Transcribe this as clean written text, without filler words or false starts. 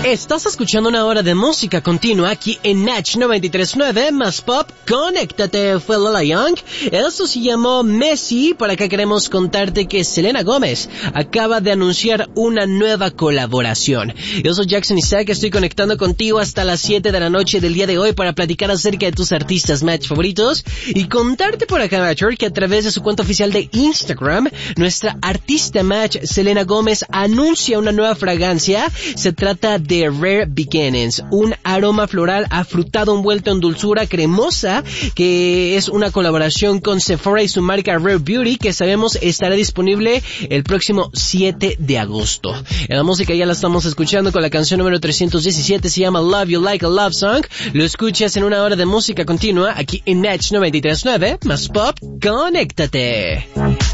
Estás escuchando una hora de música continua aquí en Natch 93.9 más pop. Conéctate, fue Lola Young. Eso se llamó Messi. Por acá queremos contarte que Selena Gómez acaba de anunciar una nueva colaboración. Yo soy Jackson Isaac, estoy conectando contigo hasta las 7 de la noche del día de hoy para platicar acerca de tus artistas Match favoritos y contarte por acá, Matcher, que a través de su cuenta oficial de Instagram, nuestra artista Match, Selena Gómez, anuncia una nueva fragancia. Se trata de Rare Beginnings, un aroma floral afrutado envuelto en dulzura cremosa, que es una colaboración con Sephora y su marca Rare Beauty, que sabemos estará disponible el próximo 7 de agosto. En la música ya la estamos escuchando con la canción número 317, se llama Love You Like a Love Song. Lo escuchas en una hora de música continua aquí en Natch 93.9 más pop. Conéctate.